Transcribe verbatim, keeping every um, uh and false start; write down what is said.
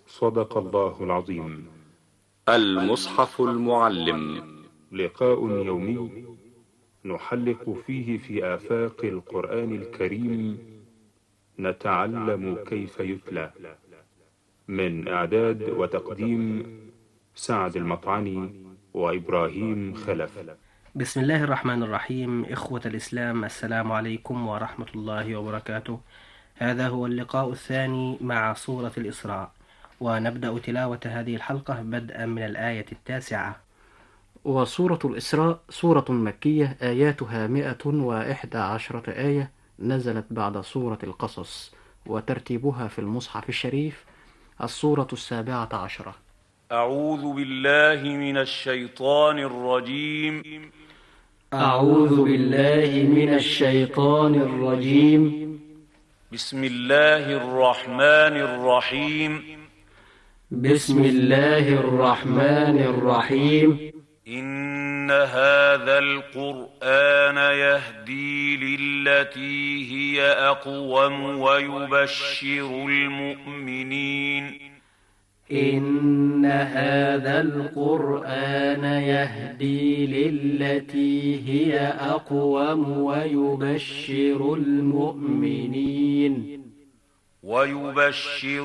صدق الله العظيم. المصحف المعلم، لقاء يومي نحلق فيه في آفاق القرآن الكريم، نتعلم كيف يتلى. من إعداد وتقديم سعد المطعني وإبراهيم خلف. بسم الله الرحمن الرحيم. إخوة الإسلام، السلام عليكم ورحمة الله وبركاته. هذا هو اللقاء الثاني مع سورة الإسراء، ونبدأ تلاوة هذه الحلقة بدءا من الآية التاسعة. وسورة الإسراء سورة مكية آياتها مئة وإحدى عشرة آية، نزلت بعد سورة القصص، وترتيبها في المصحف الشريف السورة السابعة عشرة. أعوذ بالله من الشيطان الرجيم. أعوذ بالله من الشيطان الرجيم. بسم الله الرحمن الرحيم. بسم الله الرحمن الرحيم. إن هذا القرآن يهدي للتي هي أقوم ويبشر المؤمنين إن هذا القرآن يهدي للتي هي أقوم ويبشر المؤمنين ويبشر